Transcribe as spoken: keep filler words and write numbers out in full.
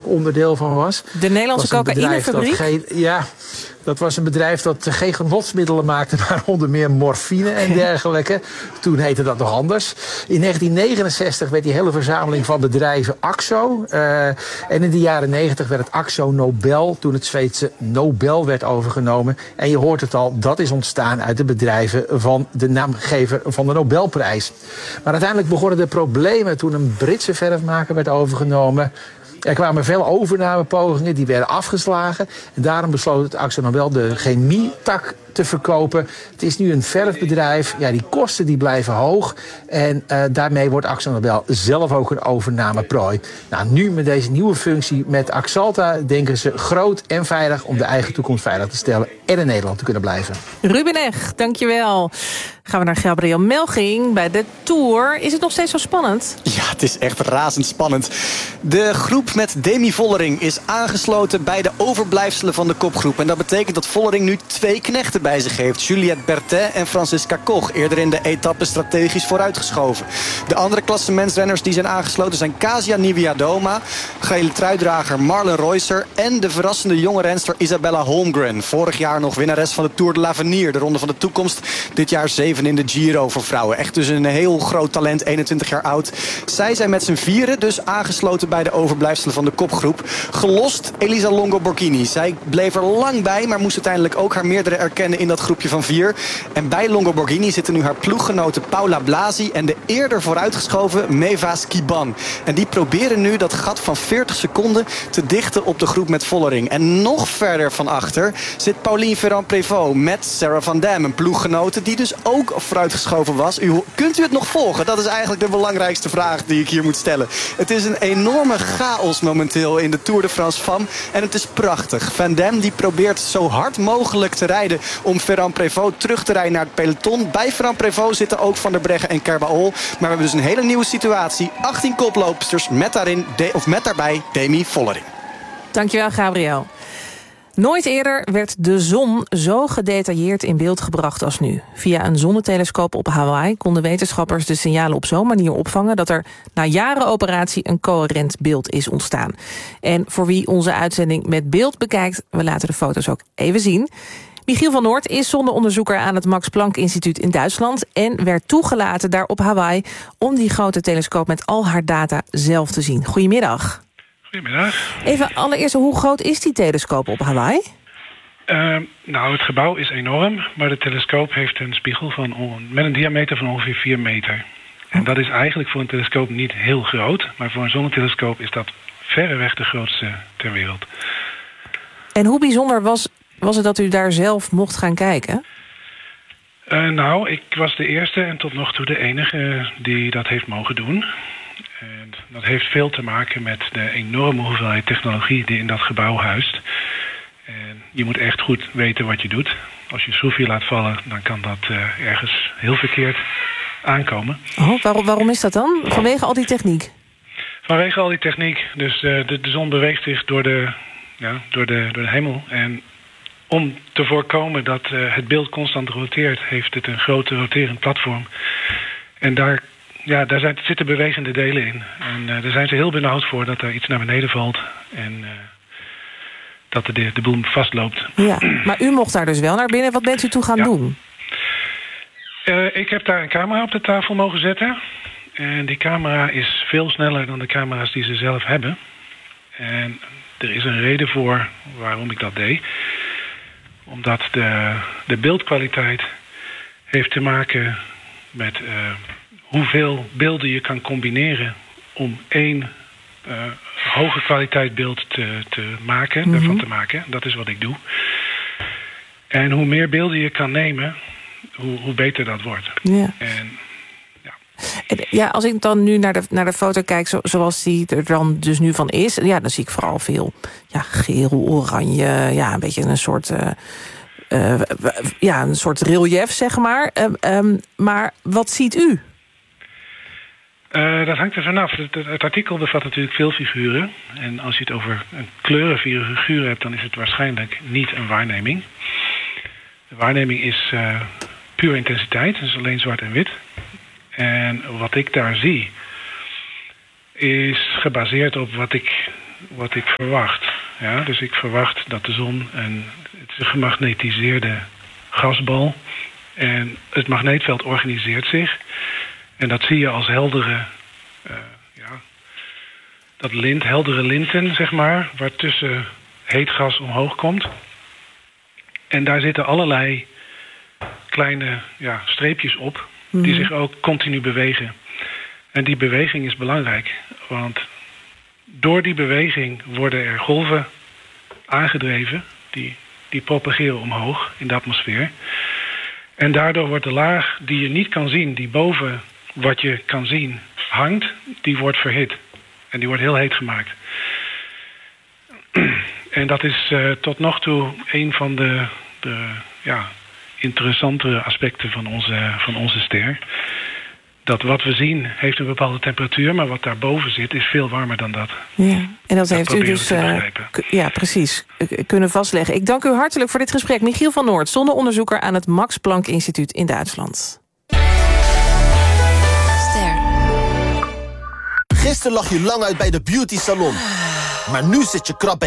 onderdeel van was. De Nederlandse cocaïnefabriek? Geen, ja, dat was een bedrijf dat geen genotsmiddelen maakte, maar onder meer morfine en dergelijke. Toen heette dat nog anders. In negentien negenenzestig werd die hele verzameling van bedrijven Akzo. Uh, en in de jaren negentig werd het Akzo Nobel, toen het Zweedse Nobel werd overgenomen. En je hoort het al, dat is ontstaan uit de bedrijven van de naamgever van de Nobelprijs. Maar uiteindelijk begonnen de problemen toen een Britse verfmaker werd overgenomen. Er kwamen veel overnamepogingen, die werden afgeslagen. En daarom besloot het Akzo Nobel de chemietak te verkopen. Het is nu een verfbedrijf. Ja, die kosten die blijven hoog. En uh, daarmee wordt Akzo Nobel zelf ook een overnameprooi. Nou, nu met deze nieuwe functie met Axalta denken ze groot en veilig om de eigen toekomst veilig te stellen en in Nederland te kunnen blijven. Ruben Eg, dankjewel. Gaan we naar Gabriel Melching bij de Tour. Is het nog steeds zo spannend? Ja, het is echt razendspannend. De groep met Demi Vollering is aangesloten bij de overblijfselen van de kopgroep. En dat betekent dat Vollering nu twee knechten bij zich heeft. Juliette Berthet en Franziska Koch. Eerder in de etappe strategisch vooruitgeschoven. De andere klassementsrenners die zijn aangesloten zijn Kasia Niewiadoma, gele truidrager Marlen Reusser en de verrassende jonge renster Isabella Holmgren. Vorig jaar nog winnares van de Tour de l'Avenir, de Ronde van de Toekomst. Dit jaar zeven in de Giro voor vrouwen. Echt dus een heel groot talent, eenentwintig jaar oud. Zij zijn met z'n vieren dus aangesloten bij de overblijfselen van de kopgroep. Gelost Elisa Longo Borghini. Zij bleef er lang bij, maar moest uiteindelijk ook haar meerdere erkennen in dat groepje van vier. En bij Longo Borghini zitten nu haar ploeggenoten Paula Blasi en de eerder vooruitgeschoven Meva Skiban. En die proberen nu dat gat van veertig seconden te dichten op de groep met Vollering. En nog verder van achter zit Pauline Ferrand-Prévot met Sarah van Dam, een ploeggenote die dus ook vooruitgeschoven was. U, kunt u het nog volgen? Dat is eigenlijk de belangrijkste vraag die ik hier moet stellen. Het is een enorme chaos momenteel in de Tour de France Femme. En het is prachtig. Van Dam die probeert zo hard mogelijk te rijden om Ferrand-Prévot terug te rijden naar het peloton. Bij Ferrand-Prévot zitten ook Van der Breggen en Kerbaol. Maar we hebben dus een hele nieuwe situatie. achttien koploopsters met, daarin, de, of met daarbij Demi Vollering. Dankjewel, Gabriel. Nooit eerder werd de zon zo gedetailleerd in beeld gebracht als nu. Via een zonnetelescoop op Hawaii konden wetenschappers de signalen op zo'n manier opvangen dat er na jaren operatie een coherent beeld is ontstaan. En voor wie onze uitzending met beeld bekijkt, we laten de foto's ook even zien. Michiel van Noort is zonneonderzoeker aan het Max Planck Instituut in Duitsland en werd toegelaten daar op Hawaii om die grote telescoop met al haar data zelf te zien. Goedemiddag. Goedemiddag. Even allereerst, hoe groot is die telescoop op Hawaii? Uh, nou, het gebouw is enorm, maar de telescoop heeft een spiegel van on- met een diameter van ongeveer vier meter. En dat is eigenlijk voor een telescoop niet heel groot, maar voor een zonnetelescoop is dat verreweg de grootste ter wereld. En hoe bijzonder was, was het dat u daar zelf mocht gaan kijken? Uh, nou, ik was de eerste en tot nog toe de enige die dat heeft mogen doen. En dat heeft veel te maken met de enorme hoeveelheid technologie die in dat gebouw huist. En je moet echt goed weten wat je doet. Als je een schroefje laat vallen, dan kan dat uh, ergens heel verkeerd aankomen. Oh, waarom, waarom is dat dan? Vanwege al die techniek? Vanwege al die techniek. Dus uh, de, de zon beweegt zich door de, ja, door, de, door de hemel. En om te voorkomen dat uh, het beeld constant roteert, heeft het een groot roterend platform. En daar... Ja, daar zijn, zitten bewegende delen in. En uh, daar zijn ze heel benauwd voor dat er iets naar beneden valt. En uh, dat de, de boel vastloopt. Ja, maar u mocht daar dus wel naar binnen. Wat bent u toe gaan ja. doen? Uh, ik heb daar een camera op de tafel mogen zetten. En die camera is veel sneller dan de camera's die ze zelf hebben. En er is een reden voor waarom ik dat deed. Omdat de, de beeldkwaliteit heeft te maken met... Uh, hoeveel beelden je kan combineren om één uh, hoge kwaliteit beeld te, te maken, mm-hmm. ervan te maken. Dat is wat ik doe. En hoe meer beelden je kan nemen, hoe, hoe beter dat wordt. Ja. En, ja. ja, als ik dan nu naar de, naar de foto kijk zo, zoals die er dan dus nu van is, ja, dan zie ik vooral veel ja, geel, oranje, ja, een beetje een soort... Uh, uh, ja, een soort relief, zeg maar. Uh, um, maar wat ziet u? Uh, dat hangt er vanaf. Het, het artikel bevat natuurlijk veel figuren. En als je het over een kleurenfiguur hebt, dan is het waarschijnlijk niet een waarneming. De waarneming is uh, puur intensiteit, dus alleen zwart en wit. En wat ik daar zie, is gebaseerd op wat ik wat ik verwacht. Ja, dus ik verwacht dat de zon, en het is een gemagnetiseerde gasbal. En het magneetveld organiseert zich. En dat zie je als heldere, uh, ja, dat lint, heldere linten, zeg maar, waartussen heet gas omhoog komt. En daar zitten allerlei kleine ja, streepjes op, die mm-hmm. zich ook continu bewegen. En die beweging is belangrijk, want door die beweging worden er golven aangedreven, die, die propageren omhoog in de atmosfeer. En daardoor wordt de laag die je niet kan zien, die boven wat je kan zien hangt, die wordt verhit. En die wordt heel heet gemaakt. En dat is uh, tot nog toe een van de, de ja, interessantere aspecten van onze, van onze ster. Dat wat we zien heeft een bepaalde temperatuur, maar wat daarboven zit is veel warmer dan dat. Ja, en dat, dat heeft u dus uh, k- ja, precies k- kunnen vastleggen. Ik dank u hartelijk voor dit gesprek. Michiel van Noord, zonneonderzoeker aan het Max Planck Instituut in Duitsland. Ster. Gisteren lag je lang uit bij de beauty salon. Maar nu zit je krap bij